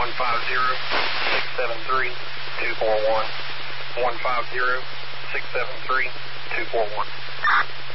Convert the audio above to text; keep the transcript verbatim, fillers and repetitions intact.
one five zero, six seven three, two four one. one five zero, six seven three, two four one.